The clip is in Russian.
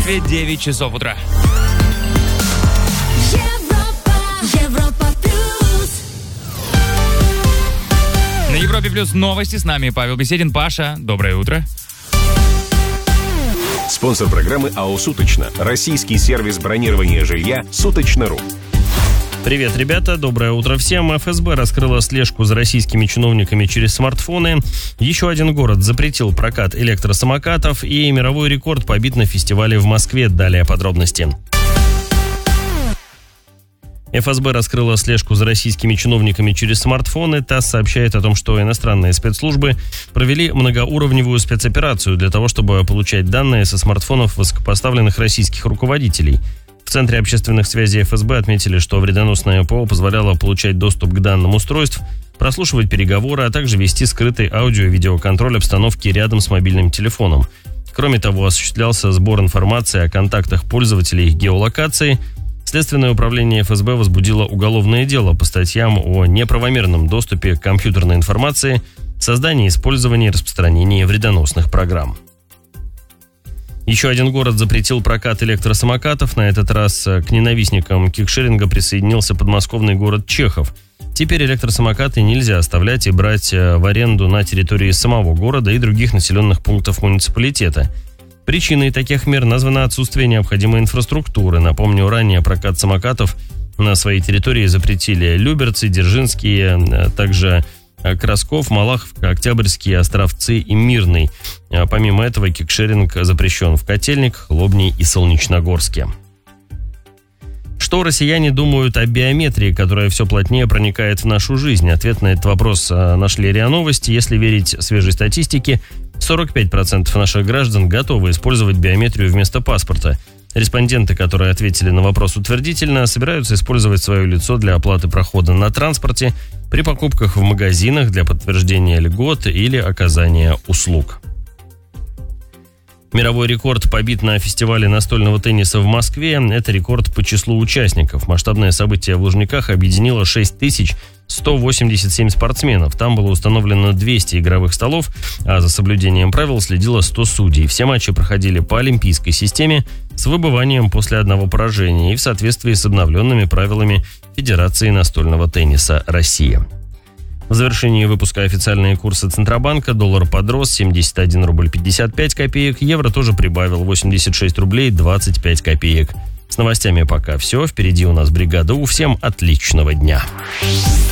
Москве 9 часов утра. Европа плюс. На Европе плюс новости. С нами Павел Беседин. Паша, доброе утро. Спонсор программы АО «Суточно». Российский сервис бронирования жилья «Суточно.ру». Привет, ребята, доброе утро всем. ФСБ раскрыла слежку за российскими чиновниками через смартфоны. Еще один город запретил прокат электросамокатов, и мировой рекорд побит на фестивале в Москве. Далее подробности. ФСБ раскрыла слежку за российскими чиновниками через смартфоны. ТАСС сообщает о том, что иностранные спецслужбы провели многоуровневую спецоперацию для того, чтобы получать данные со смартфонов высокопоставленных российских руководителей. В Центре общественных связей ФСБ отметили, что вредоносное ПО позволяло получать доступ к данным устройств, прослушивать переговоры, а также вести скрытый аудио- и видеоконтроль обстановки рядом с мобильным телефоном. Кроме того, осуществлялся сбор информации о контактах пользователей и их геолокации. Следственное управление ФСБ возбудило уголовное дело по статьям о неправомерном доступе к компьютерной информации, создании, использовании и распространении вредоносных программ. Еще один город запретил прокат электросамокатов. На этот раз к ненавистникам кикшеринга присоединился подмосковный город Чехов. Теперь электросамокаты нельзя оставлять и брать в аренду на территории самого города и других населенных пунктов муниципалитета. Причиной таких мер названо отсутствие необходимой инфраструктуры. Напомню, ранее прокат самокатов на своей территории запретили Люберцы, Дзержинские, также Красков, Малаховка, Октябрьские, Островцы и Мирный. Помимо этого, кикшеринг запрещен в Котельниках, Лобни и Солнечногорске. Что россияне думают о биометрии, которая все плотнее проникает в нашу жизнь? Ответ на этот вопрос нашли РИА Новости. Если верить свежей статистике, 45% наших граждан готовы использовать биометрию вместо паспорта. Респонденты, которые ответили на вопрос утвердительно, собираются использовать свое лицо для оплаты прохода на транспорте, при покупках в магазинах для подтверждения льгот или оказания услуг. Мировой рекорд побит на фестивале настольного тенниса в Москве. Это рекорд по числу участников. Масштабное событие в Лужниках объединило 6187 спортсменов. Там было установлено 200 игровых столов, а за соблюдением правил следило 100 судей. Все матчи проходили по олимпийской системе с выбыванием после одного поражения и в соответствии с обновленными правилами Федерации настольного тенниса России. В завершении выпуска официальные курсы Центробанка. Доллар подрос 71 рубль 55 копеек. Евро тоже прибавил 86 рублей 25 копеек. С новостями пока все. Впереди у нас бригада У. Всем отличного дня.